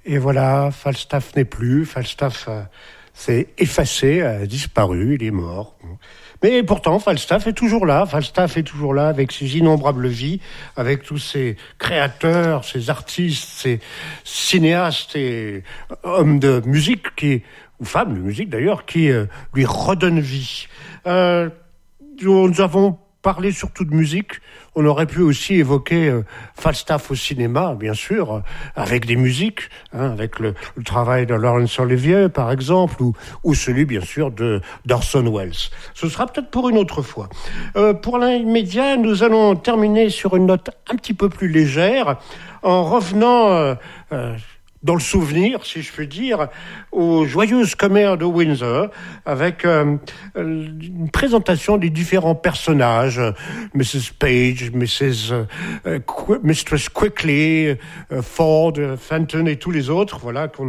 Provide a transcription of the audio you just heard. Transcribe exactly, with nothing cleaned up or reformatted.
Et voilà, Falstaff n'est plus, Falstaff euh, s'est effacé, a disparu, il est mort. Mais pourtant, Falstaff est toujours là, Falstaff est toujours là avec ses innombrables vies, avec tous ses créateurs, ses artistes, ses cinéastes et hommes de musique, qui, ou femmes de musique d'ailleurs, qui euh, lui redonnent vie. Euh, nous avons parlé surtout de musique, on aurait pu aussi évoquer euh, Falstaff au cinéma, bien sûr, euh, avec des musiques, hein, avec le, le travail de Laurence Olivier, par exemple, ou, ou celui, bien sûr, de d'Orson Welles. Ce sera peut-être pour une autre fois. Euh, pour l'immédiat, nous allons terminer sur une note un petit peu plus légère, en revenant... Euh, euh, dans le souvenir, si je puis dire, aux joyeuses commères de Windsor, avec euh, une présentation des différents personnages, missus Page, missus Euh, Qu- Mistress Quickly, euh, Ford, Fenton et tous les autres, voilà, qu'on